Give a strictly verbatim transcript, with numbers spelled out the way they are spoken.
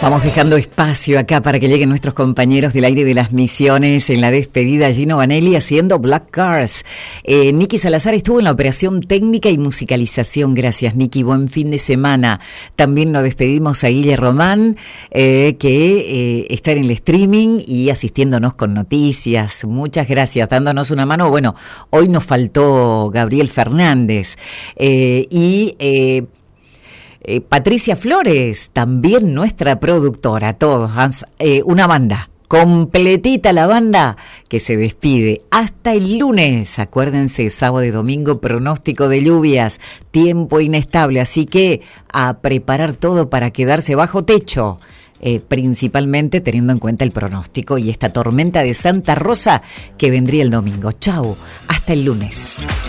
Vamos dejando espacio acá para que lleguen nuestros compañeros del aire de las misiones. En la despedida, Gino Vanelli haciendo Black Cars. Eh, Nicky Salazar estuvo en la operación técnica y musicalización. Gracias, Nicky. Buen fin de semana. También nos despedimos a Guille Román, eh, que eh, está en el streaming y asistiéndonos con noticias. Muchas gracias, dándonos una mano. Bueno, hoy nos faltó Gabriel Fernández. Eh, y... Eh, Eh, Patricia Flores, también nuestra productora, todos, eh, una banda, completita la banda que se despide hasta el lunes. Acuérdense, sábado y domingo, pronóstico de lluvias, tiempo inestable, así que a preparar todo para quedarse bajo techo, eh, principalmente teniendo en cuenta el pronóstico y esta tormenta de Santa Rosa que vendría el domingo. Chau, hasta el lunes.